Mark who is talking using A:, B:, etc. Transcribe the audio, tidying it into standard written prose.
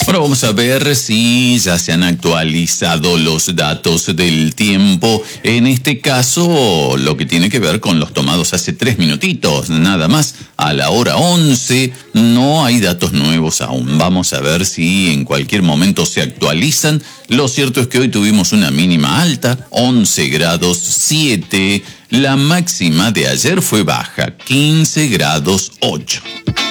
A: Bueno, vamos a ver si ya se han actualizado los datos del tiempo. En este caso, lo que tiene que ver con los tomados hace 3 minutitos, nada más. A la hora 11 no hay datos nuevos aún. Vamos a ver si en cualquier momento se actualizan. Lo cierto es que hoy tuvimos una mínima alta, 11 grados 7. La máxima de ayer fue baja, 15 grados 8.